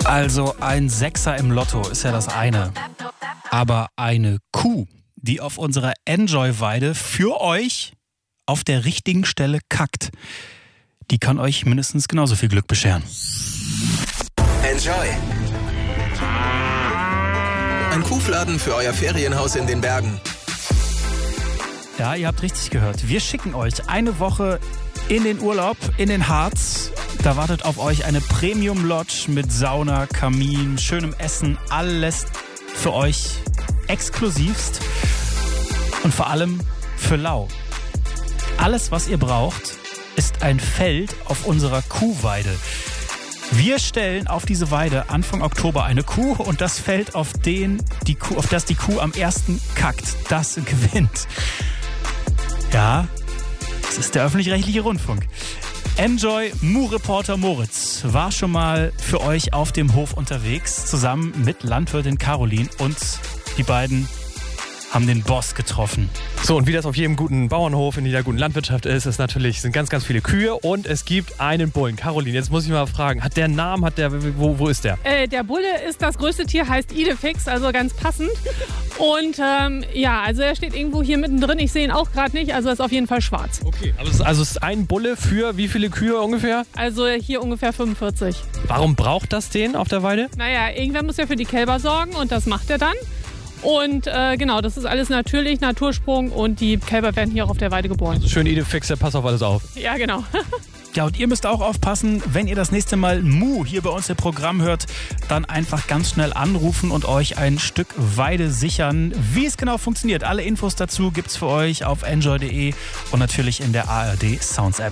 Also ein Sechser im Lotto ist ja das eine. Aber eine Kuh, die auf unserer Enjoy-Weide für euch auf der richtigen Stelle kackt, die kann euch mindestens genauso viel Glück bescheren. Enjoy. Ein Kuhfladen für euer Ferienhaus in den Bergen. Ja, ihr habt richtig gehört. Wir schicken euch eine Woche in den Urlaub, in den Harz. Da wartet auf euch eine Premium-Lodge mit Sauna, Kamin, schönem Essen. Alles für euch exklusivst und vor allem für lau. Alles, was ihr braucht, ist ein Feld auf unserer Kuhweide. Wir stellen auf diese Weide Anfang Oktober eine Kuh und das Feld, auf das die Kuh am ersten kackt, das gewinnt. Ja, das ist der öffentlich-rechtliche Rundfunk. Enjoy Mu-Reporter Moritz war schon mal für euch auf dem Hof unterwegs, zusammen mit Landwirtin Caroline, und die beiden haben den Boss getroffen. So, und wie das auf jedem guten Bauernhof in jeder guten Landwirtschaft sind ganz, ganz viele Kühe und es gibt einen Bullen. Caroline, jetzt muss ich mal fragen, hat der einen Namen, wo ist der? Der Bulle ist das größte Tier, heißt Idefix, also ganz passend. Und also er steht irgendwo hier mittendrin, ich sehe ihn auch gerade nicht, also ist auf jeden Fall schwarz. Okay, aber es ist ein Bulle für wie viele Kühe ungefähr? Also hier ungefähr 45. Warum braucht das den auf der Weide? Naja, irgendwer muss ja für die Kälber sorgen und das macht er dann. Und das ist alles natürlich, Natursprung, und die Kälber werden hier auch auf der Weide geboren. Also schön Idefix, der passt auf alles auf. Ja, genau. Ja, und ihr müsst auch aufpassen, wenn ihr das nächste Mal Mu hier bei uns im Programm hört, dann einfach ganz schnell anrufen und euch ein Stück Weide sichern. Wie es genau funktioniert, alle Infos dazu gibt's für euch auf enjoy.de und natürlich in der ARD Sounds App.